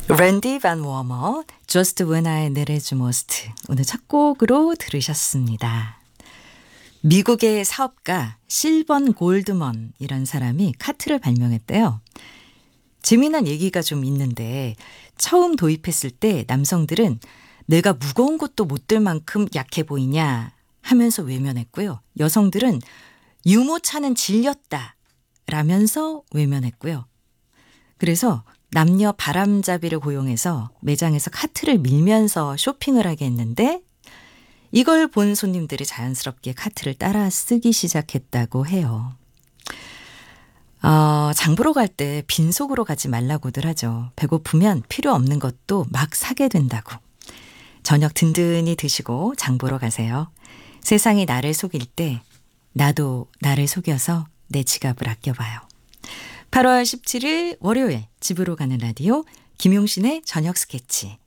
랜디 반 워머, Just When I Needed You Most. 오늘 첫 곡으로 들으셨습니다. 미국의 사업가 실번 골드먼이란 사람이 카트를 발명했대요. 재미난 얘기가 좀 있는데 처음 도입했을 때 남성들은 내가 무거운 것도 못 들 만큼 약해 보이냐 하면서 외면했고요. 여성들은 유모차는 질렸다 라면서 외면했고요. 그래서 남녀 바람잡이를 고용해서 매장에서 카트를 밀면서 쇼핑을 하게 했는데 이걸 본 손님들이 자연스럽게 카트를 따라 쓰기 시작했다고 해요. 장 보러 갈 때 빈속으로 가지 말라고들 하죠. 배고프면 필요 없는 것도 막 사게 된다고. 저녁 든든히 드시고 장 보러 가세요. 세상이 나를 속일 때 나도 나를 속여서 내 지갑을 아껴봐요. 8월 17일 월요일 집으로 가는 라디오 김용신의 저녁 스케치.